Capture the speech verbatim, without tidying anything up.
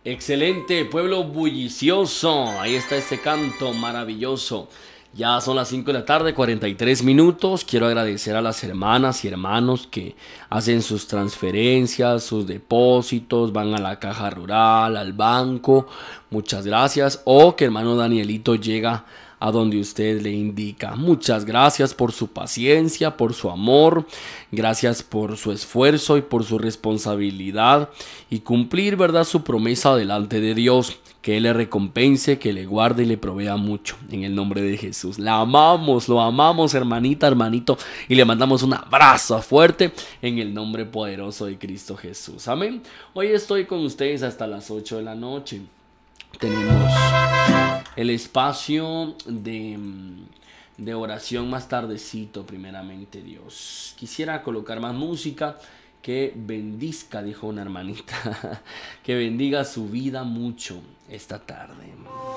Excelente, pueblo bullicioso. Ahí está este canto maravilloso. Ya son las cinco de la tarde, cuarenta y tres minutos. Quiero agradecer a las hermanas y hermanos que hacen sus transferencias, sus depósitos, van a la caja rural, al banco. Muchas gracias. O que hermano Danielito llega a donde usted le indica. Muchas gracias por su paciencia, por su amor, gracias por su esfuerzo y por su responsabilidad y cumplir, ¿verdad?, su promesa delante de Dios. Que Él le recompense, que le guarde y le provea mucho. En el nombre de Jesús. La amamos, lo amamos, hermanita, hermanito. Y le mandamos un abrazo fuerte en el nombre poderoso de Cristo Jesús. Amén. Hoy estoy con ustedes hasta las ocho de la noche. Tenemos el espacio de, de oración más tardecito, primeramente Dios. Quisiera colocar más música que bendizca, dijo una hermanita, que bendiga su vida mucho esta tarde.